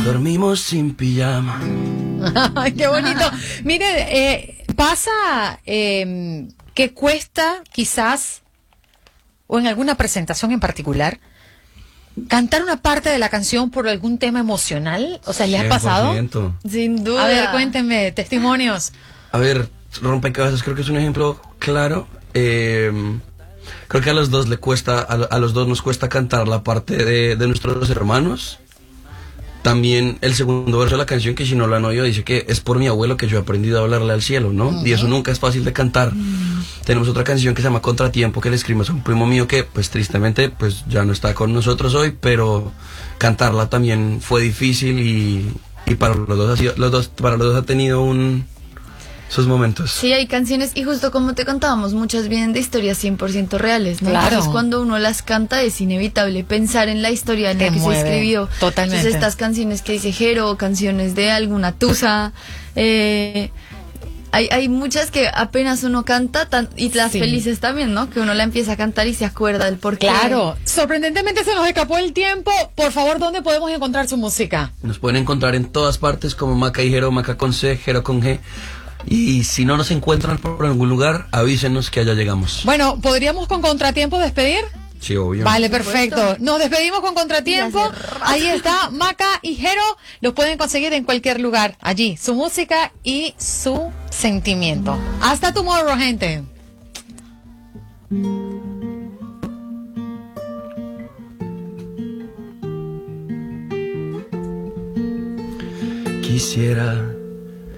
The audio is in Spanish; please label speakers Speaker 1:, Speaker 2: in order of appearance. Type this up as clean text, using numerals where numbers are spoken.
Speaker 1: Dormimos sin pijama.
Speaker 2: Ay, qué bonito. Mire, pasa que cuesta quizás, o en alguna presentación en particular, cantar una parte de la canción por algún tema emocional. O sea, ¿le ha pasado?
Speaker 1: 100%.
Speaker 3: Sin duda.
Speaker 2: A ver, cuéntenme, testimonios.
Speaker 1: A ver, Rompecabezas creo que es un ejemplo claro. Creo que a los dos le cuesta, a los dos nos cuesta cantar la parte de nuestros hermanos. También el segundo verso de la canción, que si no lo han oído, dice que es por mi abuelo que yo he aprendido a hablarle al cielo, ¿no? Y eso nunca es fácil de cantar. Tenemos otra canción que se llama Contratiempo, que le escribimos a un primo mío que, pues tristemente, pues ya no está con nosotros hoy, pero cantarla también fue difícil y para los dos ha tenido sus momentos.
Speaker 3: Sí, hay canciones, y justo como te contábamos, muchas vienen de historias 100% reales, ¿no?
Speaker 2: Claro.
Speaker 3: Entonces cuando uno las canta es inevitable pensar en la historia en la que se escribió.
Speaker 2: Totalmente.
Speaker 3: Entonces estas canciones que dice Jero, canciones de alguna tusa, hay muchas que apenas uno canta, y las felices también, ¿no? Que uno la empieza a cantar y se acuerda del porqué.
Speaker 2: Claro, sorprendentemente se nos escapó el tiempo. Por favor, ¿dónde podemos encontrar su música?
Speaker 1: Nos pueden encontrar en todas partes como Maca y Jero, Maca con C, Jero con G. Y si no nos encuentran por algún lugar, avísenos que allá llegamos.
Speaker 2: Bueno, ¿podríamos con Contratiempo despedir?
Speaker 1: Sí, obvio.
Speaker 2: Vale, perfecto. Nos despedimos con Contratiempo. Ahí está Maca y Jero. Los pueden conseguir en cualquier lugar. Allí, su música y su sentimiento. Hasta tomorrow, gente.
Speaker 1: Quisiera